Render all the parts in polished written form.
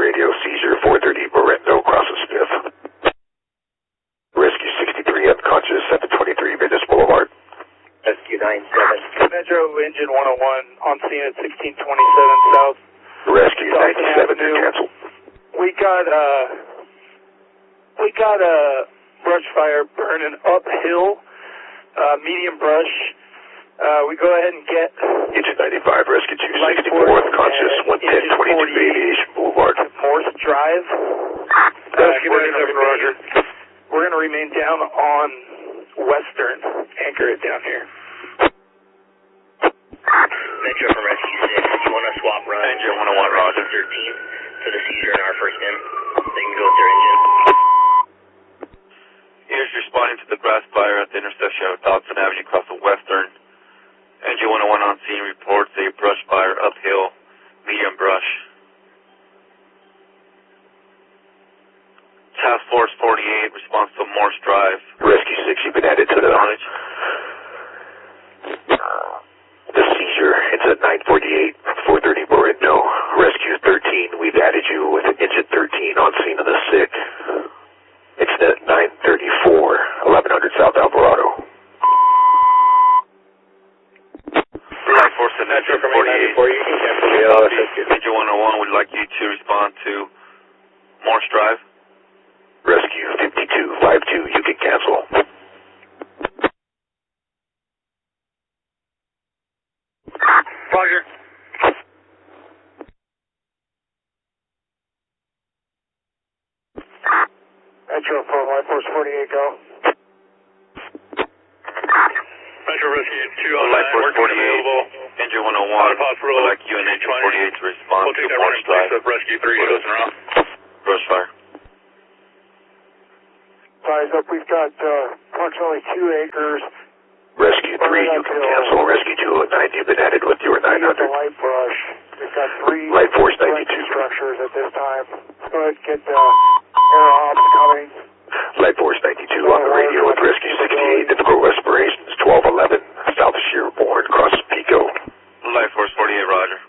radio, seizure 430 Berendo, crosses Smith. Rescue 63 unconscious at the 23 Venice Boulevard. Rescue 97. Metro engine 101 on scene at 1627 South. Rescue Dawson 97, Avenue. cancel. We got a brush fire burning uphill, medium brush. We go ahead and get Engine 95, Rescue 264 unconscious, 110 22 Aviation Boulevard. Morse Drive. Rescue 97, Roger. We're going to remain down on Western. Anchor it down here. Metro from Rescue 6. You want to swap run? Engine 101, Roger. 13 to the seizure in our first in. They can go with their engine. Here's responding to the grass fire at the intersection of Dodson Avenue across the Western. Engine 101 on scene reports a brush fire uphill, medium brush. Task Force 48 responds to Morse Drive. Rescue 6, you've been added to the knowledge. The seizure, it's at 948, 430 Berendo. Rescue 13, we've added you with engine 13 on scene of the sick. It's at 934, 1100 South Alvarado. Life Force and Metro from 48. Engine 101 would like you to respond to Morse Drive. Rescue 5252, you can cancel. Roger. Metro for Life Force 48, go. Metro Rescue 209. Life Force 48. Engine 101 would like you and Engine 48 to respond We'll to take that Morse running place Drive. of Rescue 3 shows in route. Brush fire. Size up, we've got approximately 2 acres. Rescue 3, you can cancel. Rescue 209, you've been added with your 900. Light brush. We've got 3 Light Force 92. structures at this time. Let's go ahead and get air ops coming. Light Force 92 on the radio with Rescue 68, difficult respirations, 1211, south of Shearborn, crosses Pico. Life Force 48, Roger.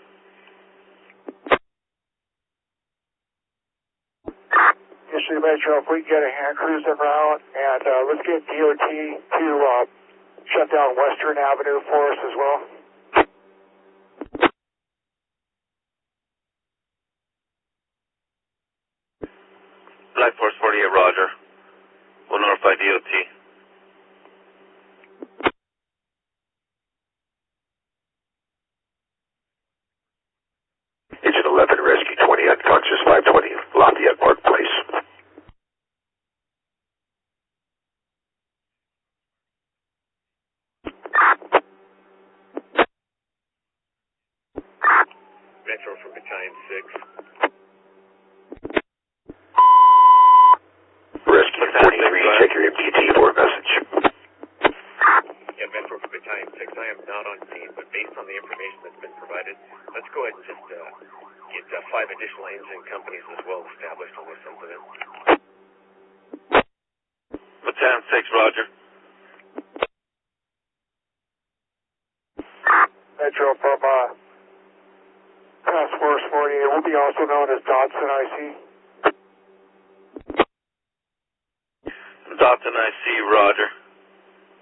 Issue Metro, if we can get a hand cruise en route, and let's get DOT to shut down Western Avenue for us as well. Life Force 48, Roger. We'll notify DOT. Engine 11, Rescue 20, unconscious, 520, Lafayette Park Place. Metro from Battalion 6. Rescue 43, check your MTT for a message. Yeah, Metro from Battalion 6. I am not on scene, but based on the information that's been provided, let's go ahead and just get 5 additional engine companies as well established on this incident. Battalion 6, Roger. Metro from Task Force 48 will be also known as Dodson IC. Dodson IC, Roger.